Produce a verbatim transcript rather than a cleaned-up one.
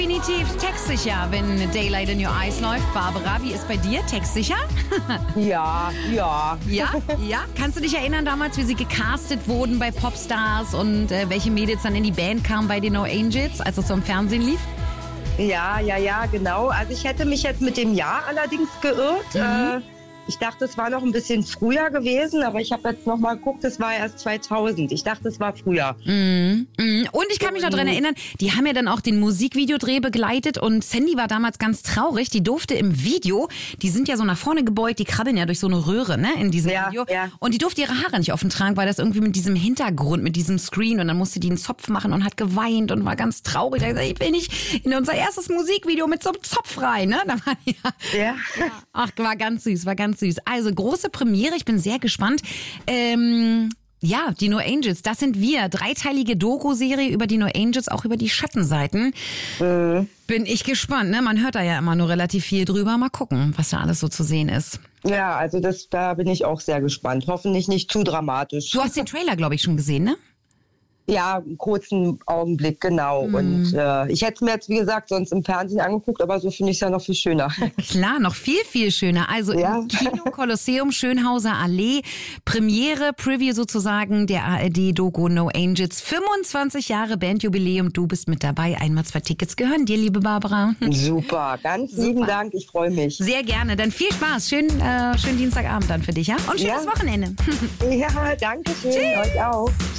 Definitiv textsicher, wenn Daylight in Your Eyes läuft. Barbara, wie ist bei dir? Textsicher? Ja, ja. Ja, ja. Kannst du dich erinnern damals, wie sie gecastet wurden bei Popstars und äh, welche Mädels dann in die Band kamen bei den No Angels, als es so im Fernsehen lief? Ja, ja, ja, genau. Also ich hätte mich jetzt mit dem Jahr allerdings geirrt. Mhm. Äh, ich dachte, es war noch ein bisschen früher gewesen, aber ich habe jetzt noch mal geguckt, es war erst zweitausend. Ich dachte, es war früher. Mhm. Mhm. Und ich kann mich noch daran erinnern, die haben ja dann auch den Musikvideodreh begleitet und Sandy war damals ganz traurig. Die durfte im Video, die sind ja so nach vorne gebeugt, die krabbeln ja durch so eine Röhre, ne, in diesem Ja, Video. ja. Und die durfte ihre Haare nicht offen tragen, weil das irgendwie mit diesem Hintergrund, mit diesem Screen und dann musste die einen Zopf machen und hat geweint und war ganz traurig. Da hat gesagt, ich will nicht in unser erstes Musikvideo mit so einem Zopf rein, ne? Da war die, Ja. ja. Ach, war ganz süß, war ganz süß. Also große Premiere, ich bin sehr gespannt. Ähm, ja, die No Angels, das sind wir. Dreiteilige Doku-Serie über die No Angels, auch über die Schattenseiten. Mhm. Bin ich gespannt, ne? Man hört da ja immer nur relativ viel drüber. Mal gucken, was da alles so zu sehen ist. Ja, also das, da bin ich auch sehr gespannt. Hoffentlich nicht zu dramatisch. Du hast den Trailer, glaube ich, schon gesehen, ne? Ja, einen kurzen Augenblick, genau. Mhm. Und äh, ich hätte es mir jetzt, wie gesagt, sonst im Fernsehen angeguckt, aber so finde ich es ja noch viel schöner. Klar, noch viel, viel schöner. Also Ja. im Kino Kolosseum, Schönhauser Allee, Premiere, Preview sozusagen der A R D-Doku No Angels. fünfundzwanzig Jahre Bandjubiläum, du bist mit dabei. Einmal zwei Tickets gehören dir, liebe Barbara. Super, ganz Super. lieben Dank, ich freue mich. Sehr gerne, dann viel Spaß. Schönen, äh, schönen Dienstagabend dann für dich, ja? Und schönes Ja. Wochenende. Ja, danke schön, euch auch.